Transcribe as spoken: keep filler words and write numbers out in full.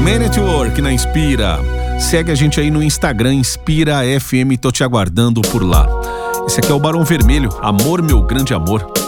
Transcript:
Man at Work na Inspira. Segue a gente aí no Instagram, Inspira F M, tô te aguardando por lá. Esse aqui é o Barão Vermelho, Amor Meu Grande Amor.